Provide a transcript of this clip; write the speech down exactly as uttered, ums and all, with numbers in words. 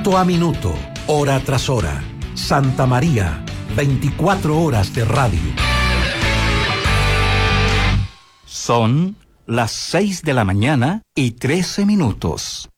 Minuto a minuto, hora tras hora. Santa María, veinticuatro horas de radio. Son las seis de la mañana y trece minutos.